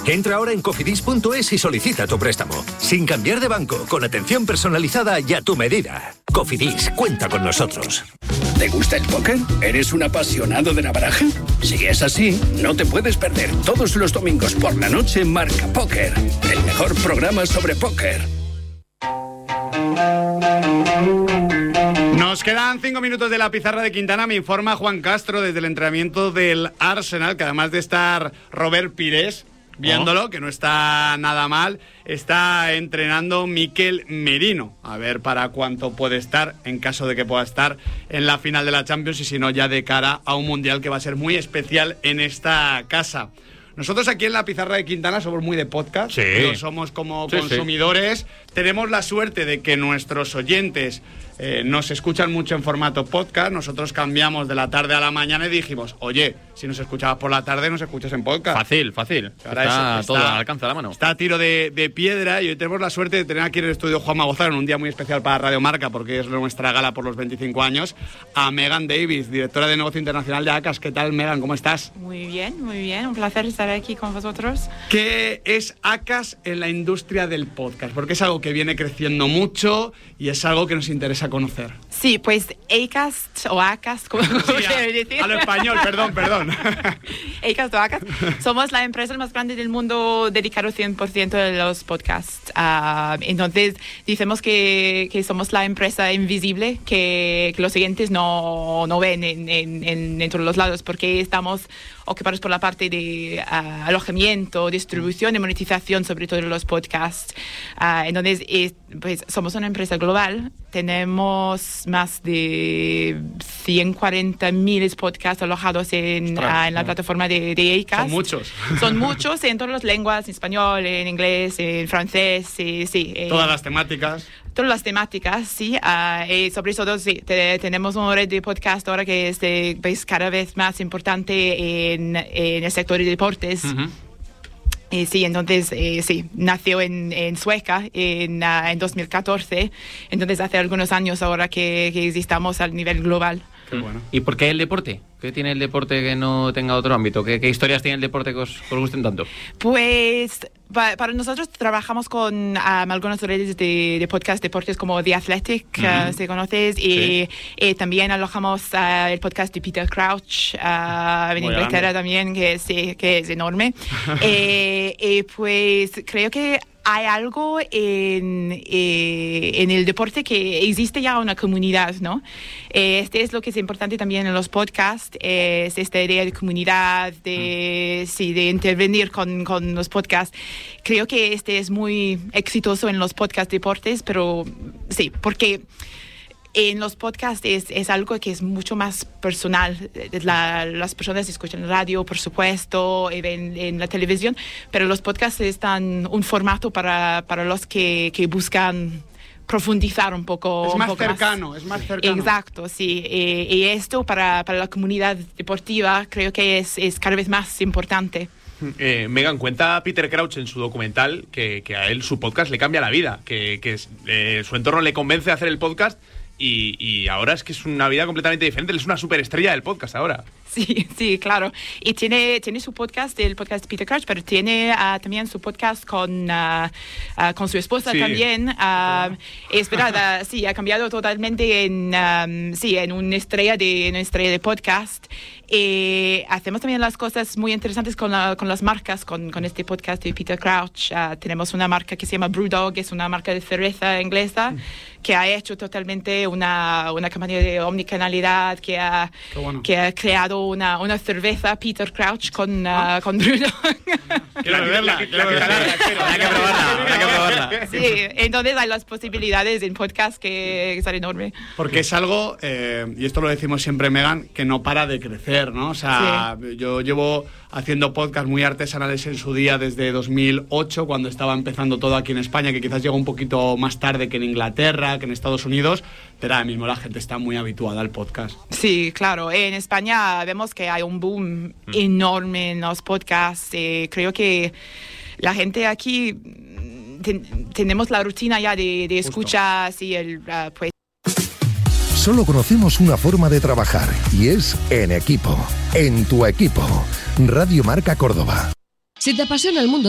Entra ahora en cofidis.es y solicita tu préstamo. Sin cambiar de banco, con atención personalizada y a tu medida. Cofidis, cuenta con nosotros. ¿Te gusta el póker? ¿Eres un apasionado de la baraja? Si es así, no te puedes perder todos los domingos por la noche Marca Póker, el mejor programa sobre póker. Nos quedan 5 minutos de la pizarra de Quintana. Me informa Juan Castro desde el entrenamiento del Arsenal, que además de estar Robert Pires viéndolo, que no está nada mal, está entrenando Mikel Merino. A ver para cuánto puede estar, en caso de que pueda estar en la final de la Champions, y si no, ya de cara a un Mundial que va a ser muy especial en esta casa. Nosotros aquí en la pizarra de Quintana somos muy de podcast, no somos como consumidores. Tenemos la suerte de que nuestros oyentes nos escuchan mucho en formato podcast. Nosotros cambiamos de la tarde a la mañana y dijimos, oye, si nos escuchabas por la tarde, nos escuchas en podcast. Fácil. Ahora está todo al alcance de la mano. Está a tiro de piedra, y hoy tenemos la suerte de tener aquí en el estudio Juanma Gozar, en un día muy especial para Radio Marca, porque es nuestra gala por los 25 años, a Megan Davis, directora de Negocio Internacional de ACAS. ¿Qué tal, Megan? ¿Cómo estás? Muy bien. Un placer estar aquí con vosotros. ¿Qué es ACAS en la industria del podcast? Porque es algo que viene creciendo mucho y es algo que nos interesa conocer. Sí, pues Acast o ACAS, como quiero decir. A lo español, perdón. Acast o ACAS, somos la empresa más grande del mundo dedicada 100% a los podcasts. Entonces, decimos que somos la empresa invisible que los siguientes no ven en todos los lados, porque estamos ocupados por la parte de alojamiento, distribución y monetización, sobre todo de los podcasts. Entonces, pues somos una empresa global. Tenemos más de 140.000 podcasts alojados en la plataforma de Acast. Son muchos en todas las lenguas, en español, en inglés, en francés, sí. Todas las temáticas. Todas las temáticas, sí. Y sobre todo, sí, tenemos una red de podcast ahora que es cada vez más importante en el sector de deportes. Uh-huh. Sí, entonces, sí, nació en Sueca en 2014. Entonces, hace algunos años ahora que existamos a nivel global. Qué bueno. ¿Y por qué el deporte? ¿Qué tiene el deporte que no tenga otro ámbito? ¿Qué historias tiene el deporte que os gusten tanto? Pues para nosotros trabajamos con algunas redes de podcast deportes como The Athletic, si conoces, y también alojamos el podcast de Peter Crouch en Inglaterra también, que es enorme. Pues creo que hay algo en el deporte que existe ya una comunidad, ¿no? Este es lo que es importante también en los podcasts, es esta idea de comunidad, de intervenir con los podcasts. Creo que este es muy exitoso en los podcasts deportes, pero sí, porque en los podcasts es algo que es mucho más personal. Las personas escuchan radio, por supuesto, ven en la televisión, pero los podcasts están un formato para los que buscan profundizar un poco. Es más cercano. Exacto, sí. Y esto para la comunidad deportiva creo que es cada vez más importante. Megan, cuenta Peter Crouch en su documental que a él su podcast le cambia la vida, que su entorno le convence a hacer el podcast. Y ahora es que es una vida completamente diferente. Él es una superestrella del podcast ahora. Sí, claro. Y tiene su podcast, el podcast Peter Crouch, pero tiene también su podcast con su esposa también. Es verdad, sí, ha cambiado totalmente en una estrella de podcast. Hacemos también las cosas muy interesantes con las marcas, con este podcast de Peter Crouch. Tenemos una marca que se llama Brewdog, es una marca de cerveza inglesa que ha hecho totalmente una campaña de omnicanalidad, que ha creado una cerveza Peter Crouch con Brewdog. Quiero verla. Hay que probarla. Sí, entonces hay las posibilidades en podcast que son enormes. Porque es algo, y esto lo decimos siempre, Megan, que no para de crecer, ¿no? O sea, yo llevo haciendo podcasts muy artesanales en su día desde 2008, cuando estaba empezando todo aquí en España, que quizás llegó un poquito más tarde que en Inglaterra, que en Estados Unidos, pero ahora mismo la gente está muy habituada al podcast. Sí, claro. En España vemos que hay un boom enorme en los podcasts. Creo que la gente aquí tenemos la rutina ya de escuchar, sí, pues. Solo conocemos una forma de trabajar y es en equipo, en tu equipo. Radio Marca Córdoba. Si te apasiona el mundo